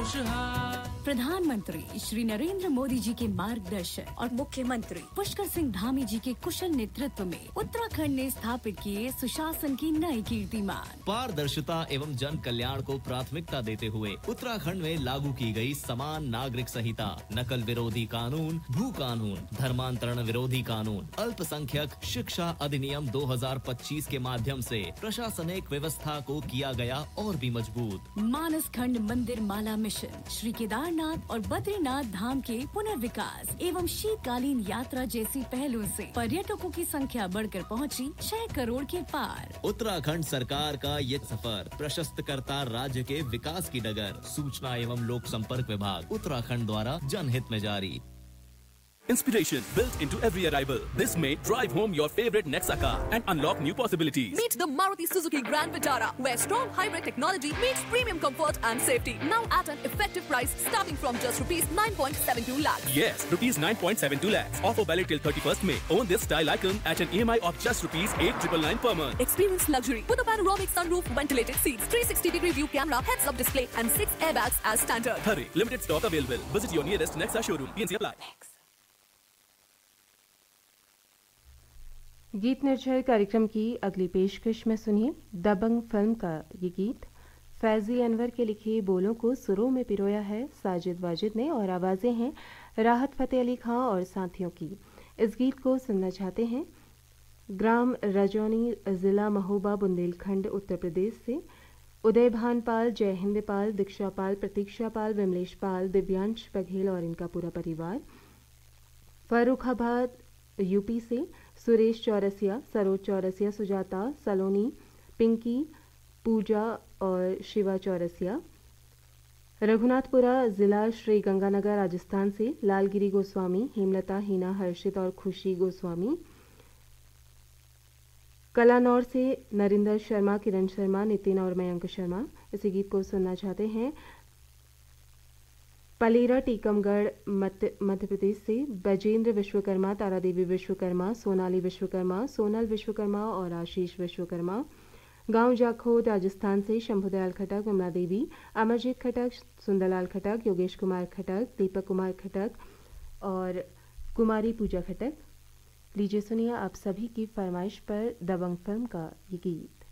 खुशहाल। प्रधानमंत्री श्री नरेंद्र मोदी जी के मार्गदर्शन और मुख्यमंत्री पुष्कर सिंह धामी जी के कुशल नेतृत्व में उत्तराखंड ने स्थापित किए सुशासन की नई कीर्तिमान। पारदर्शिता एवं जन कल्याण को प्राथमिकता देते हुए उत्तराखंड में लागू की गई समान नागरिक संहिता, नकल विरोधी कानून, भू कानून, धर्मांतरण विरोधी कानून, अल्पसंख्यक शिक्षा अधिनियम 2025 के माध्यम से प्रशासनिक व्यवस्था को किया गया और भी मजबूत। मानस खंड मंदिर माला मिशन, श्री केदारनाथ और बद्रीनाथ धाम के पुनर्विकास एवं शीतकालीन यात्रा जैसी पहलों से पर्यटकों की संख्या बढ़कर पहुंची 6 करोड़ के पार। उत्तराखंड सरकार का ये सफर प्रशस्त करता राज्य के विकास की डगर। सूचना एवं लोक संपर्क विभाग उत्तराखंड द्वारा जनहित में जारी। Inspiration built into every arrival. This May, drive home your favorite Nexa car and unlock new possibilities. Meet the Maruti Suzuki Grand Vitara, where strong hybrid technology meets premium comfort and safety. Now at an effective price starting from just rupees 9.72 lakhs. Yes, rupees 9.72 lakhs. Offer valid till 31st May. Own this style icon at an EMI of just rupees 8,999 per month. Experience luxury with a panoramic sunroof, ventilated seats, 360-degree view camera, heads-up display, and 6 airbags as standard. Hurry, limited stock available. Visit your nearest Nexa showroom. PNC apply. गीत निर्झर कार्यक्रम की अगली पेशकश में सुनिए दबंग film का ये गीत। फैजी अनवर के लिखे बोलों को सुरों में पिरोया है साजिद वाजिद ने और आवाज़ें हैं राहत फ़तेह अली खां और साथियों की। इस गीत को सुनना चाहते हैं ग्राम रजौनी, ज़िला महोबा, बुंदेलखंड, उत्तर प्रदेश से उदय भानपाल, जय हिंदपाल, दीक्षापाल, प्रतीक्षापाल, विमलेश पाल, दिव्यांश बघेल और इनका पूरा परिवार। फर्रुखाबाद यूपी से सुरेश चौरसिया, सरोज चौरसिया, सुजाता सलोनी, पिंकी, पूजा और शिवा चौरसिया। रघुनाथपुरा ज़िला श्री गंगानगर राजस्थान से लालगिरी गोस्वामी, हेमलता, हिना, हर्षित और खुशी गोस्वामी। कलानौर से नरिंदर शर्मा, किरण शर्मा, नितिन और मयंक शर्मा। इसी गीत को सुनना चाहते हैं पलेरा, टीकमगढ़, मध्य प्रदेश से बजेंद्र विश्वकर्मा, तारादेवी विश्वकर्मा, सोनाली विश्वकर्मा, सोनल विश्वकर्मा और आशीष विश्वकर्मा। गांव जाखोद राजस्थान से शंभुदयाल खटक, विमला देवी, अमरजीत खटक, सुंदरलाल खटक, योगेश कुमार खटक, दीपक कुमार खटक और कुमारी पूजा खटक। लीजिए सुनिए आप सभी की फरमाइश पर दबंग फिल्म का ये गीत।